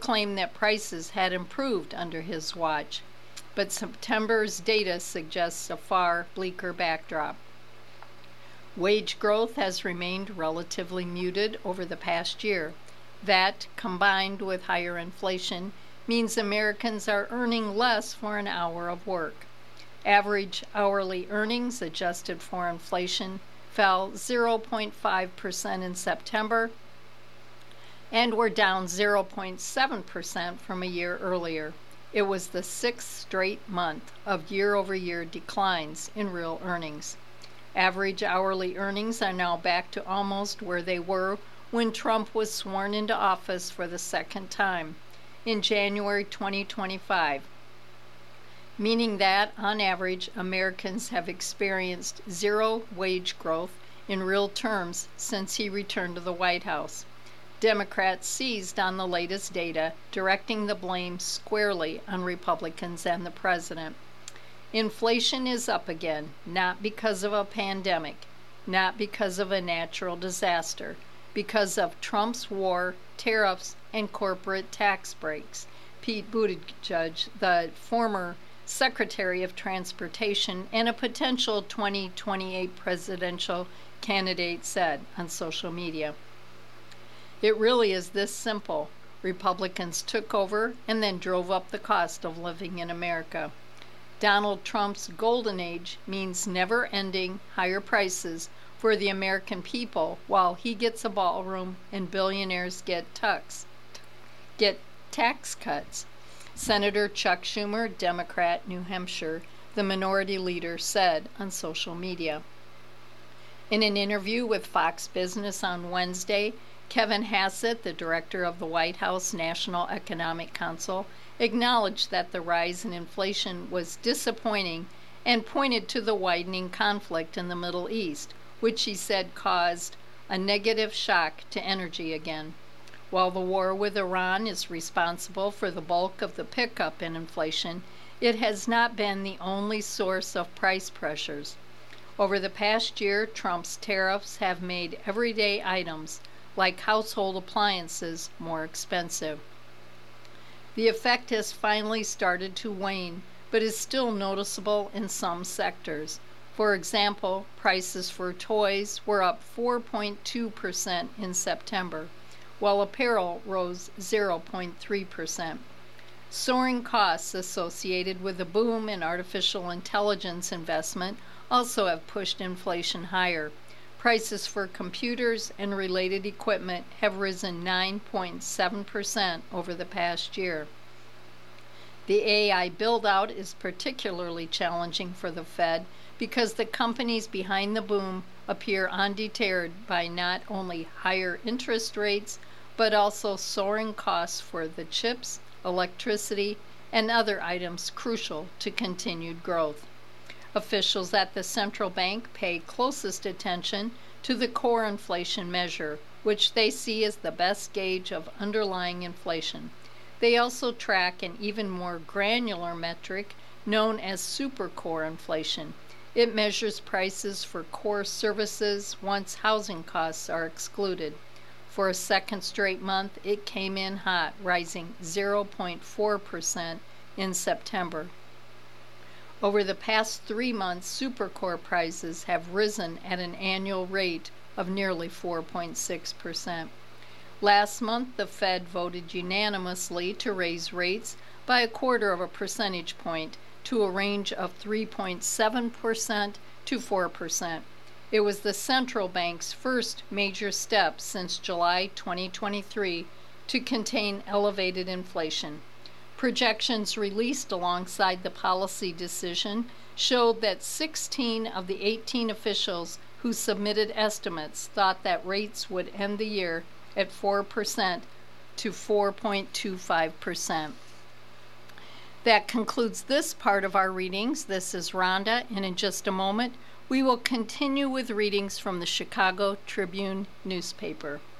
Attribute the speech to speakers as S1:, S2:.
S1: claimed that prices had improved under his watch. But September's data suggests a far bleaker backdrop. Wage growth has remained relatively muted over the past year. That, combined with higher inflation, means Americans are earning less for an hour of work. Average hourly earnings adjusted for inflation fell 0.5% in September and were down 0.7% from a year earlier. It was the sixth straight month of year-over-year declines in real earnings. Average hourly earnings are now back to almost where they were when Trump was sworn into office for the second time in January 2025, meaning that, on average, Americans have experienced zero wage growth in real terms since he returned to the White House. Democrats seized on the latest data, directing the blame squarely on Republicans and the president. Inflation is up again, not because of a pandemic, not because of a natural disaster, because of Trump's war, tariffs, and corporate tax breaks. Pete Buttigieg, the former Secretary of Transportation and a potential 2028 presidential candidate, said on social media. It really is this simple. Republicans took over and then drove up the cost of living in America. Donald Trump's golden age means never-ending higher prices for the American people while he gets a ballroom and billionaires get tax cuts. Senator Chuck Schumer, Democrat, New Hampshire, the minority leader, said on social media. In an interview with Fox Business on Wednesday, Kevin Hassett, the director of the White House National Economic Council, acknowledged that the rise in inflation was disappointing and pointed to the widening conflict in the Middle East, which he said caused a negative shock to energy again. While the war with Iran is responsible for the bulk of the pickup in inflation, it has not been the only source of price pressures. Over the past year, Trump's tariffs have made everyday items, like household appliances, more expensive. The effect has finally started to wane, but is still noticeable in some sectors. For example, prices for toys were up 4.2% in September, while apparel rose 0.3%. Soaring costs associated with the boom in artificial intelligence investment also have pushed inflation higher. Prices for computers and related equipment have risen 9.7% over the past year. The AI build-out is particularly challenging for the Fed because the companies behind the boom appear undeterred by not only higher interest rates, but also soaring costs for the chips, electricity, and other items crucial to continued growth. Officials at the central bank pay closest attention to the core inflation measure, which they see as the best gauge of underlying inflation. They also track an even more granular metric known as supercore inflation. It measures prices for core services once housing costs are excluded. For a second straight month, it came in hot, rising 0.4% in September. Over the past 3 months, supercore prices have risen at an annual rate of nearly 4.6%. Last month, the Fed voted unanimously to raise rates by a quarter of a percentage point to a range of 3.7% to 4%. It was the central bank's first major step since July 2023 to contain elevated inflation. Projections released alongside the policy decision showed that 16 of the 18 officials who submitted estimates thought that rates would end the year at 4% to 4.25%. That concludes this part of our readings. This is Rhonda, and in just a moment, we will continue with readings from the Chicago Tribune newspaper.